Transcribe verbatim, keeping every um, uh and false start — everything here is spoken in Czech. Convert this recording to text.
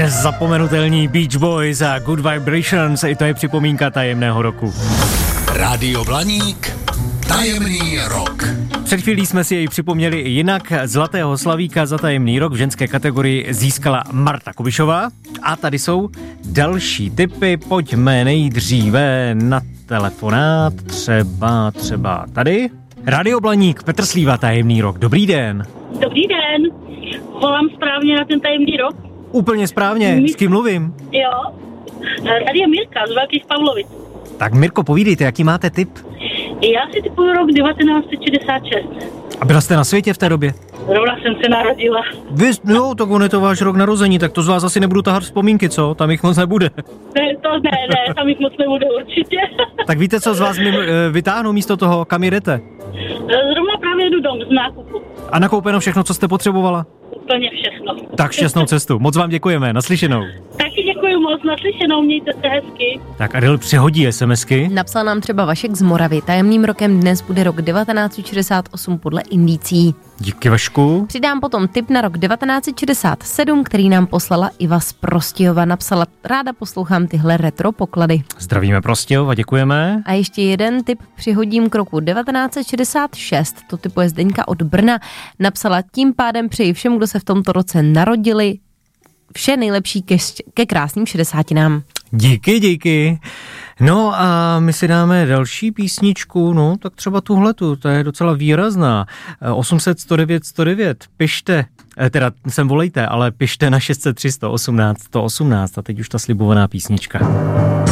Nezapomenutelní Beach Boys a Good Vibrations, i to je připomínka tajemného roku. Rádio Blaník, tajemný rok. Před chvílí jsme si jej připomněli i jinak. Zlatého slavíka za tajemný rok v ženské kategorii získala Marta Kubišová. A tady jsou další tipy. Pojďme nejdříve na telefonát, třeba, třeba tady. Rádio Blaník, Petr Slíva, tajemný rok. Dobrý den. Dobrý den. Volám správně na ten tajemný rok? Úplně správně. S kým mluvím? Jo. Tady je Mirka z Velkých Pavlovic. Tak Mirko, povídejte, jaký máte tip? Já si typuju rok devatenáct set šedesát šest. A byla jste na světě v té době? Rovna jsem se narodila. Vy, jo, tak on je to váš rok narození, tak to z vás asi nebudu tahat vzpomínky, co? Tam jich moc nebude. Ne, to ne, ne, tam jich moc nebude určitě. Tak víte, co z vás mi vytáhnu místo toho, kam jdete? Zrovna právě jdu dom z nákupu. A nakoupeno všechno, co jste potřebovala? Úplně všechno. Tak šťastnou cestu, moc vám děkujeme, naslyšenou. Taky děkuji moc, naslyšenou, mějte se hezky. Tak Adel přihodí SMSky. Napsal nám třeba Vašek z Moravy. Tajemným rokem dnes bude rok devatenáct set šedesát osm podle indicí. Díky, Vašku. Přidám potom tip na rok devatenáct set šedesát sedm, který nám poslala Iva z Prostějova. Napsala: ráda poslouchám tyhle retro poklady. Zdravíme Prostějov, děkujeme. A ještě jeden tip přihodím k roku devatenáct set šedesát šest. To typuje Zdeňka od Brna. Napsala: tím pádem přeji všem, kdo se v tomto roce narodili, vše nejlepší ke, ke krásným šedesátinám. Díky, díky. No a my si dáme další písničku, no tak třeba tuhletu, to je docela výrazná. osm set sto devět sto devět, pište, teda sem volejte, ale pište na šest set tři sto osmnáct sto osmnáct a teď už ta slibovaná písnička.